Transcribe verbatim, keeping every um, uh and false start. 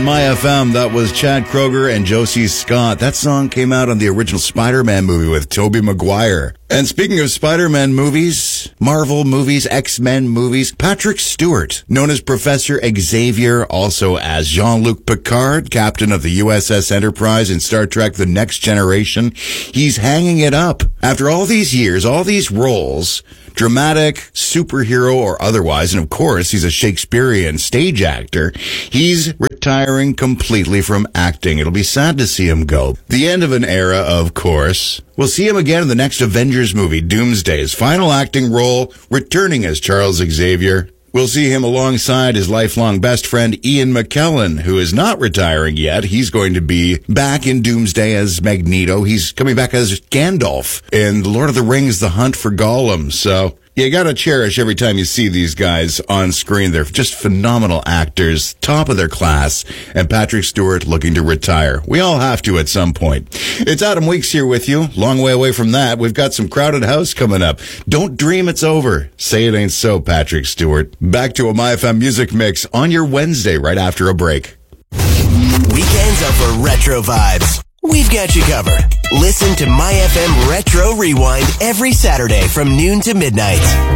on My F M. That was Chad Kroeger and Josie Scott. That song came out on the original Spider-Man movie with Tobey Maguire. And speaking of Spider-Man movies, Marvel movies, X-Men movies, Patrick Stewart, known as Professor Xavier, also as Jean-Luc Picard, captain of the U S S Enterprise in Star Trek The Next Generation, he's hanging it up. After all these years, all these roles, dramatic, superhero or otherwise, and of course, he's a Shakespearean stage actor, he's retiring completely from acting. It'll be sad to see him go. The end of an era, of course. We'll see him again in the next Avengers movie, Doomsday, his final acting role, returning as Charles Xavier. We'll see him alongside his lifelong best friend, Ian McKellen, who is not retiring yet. He's going to be back in Doomsday as Magneto. He's coming back as Gandalf in The Lord of the Rings, The Hunt for Gollum. So you gotta cherish every time you see these guys on screen. They're just phenomenal actors, top of their class, and Patrick Stewart looking to retire. We all have to at some point. It's Adam Weeks here with you. Long way away from that. We've got some Crowded House coming up. Don't dream it's over. Say it ain't so, Patrick Stewart. Back to a My F M Music Mix on your Wednesday right after a break. Weekends are for retro vibes. We've got you covered. Listen to My F M Retro Rewind every Saturday from noon to midnight.